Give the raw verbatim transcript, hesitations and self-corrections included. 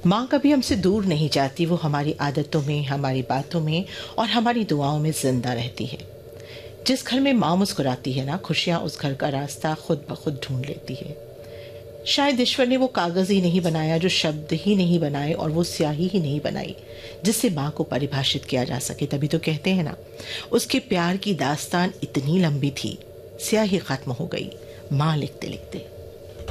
माँ कभी हमसे दूर नहीं जाती, वो हमारी आदतों में, हमारी बातों में और हमारी दुआओं में जिंदा रहती है। जिस घर में माँ मुस्कुराती है ना, खुशियाँ उस घर का रास्ता खुद ब खुद ढूंढ लेती है। शायद ईश्वर ने वो कागज ही नहीं बनाया, जो शब्द ही नहीं बनाए और वो स्याही ही नहीं बनाई जिससे माँ को परिभाषित किया जा सके। तभी तो कहते हैं ना, उसके प्यार की दास्तान इतनी लंबी थी, स्याही खत्म हो गई माँ लिखते लिखते।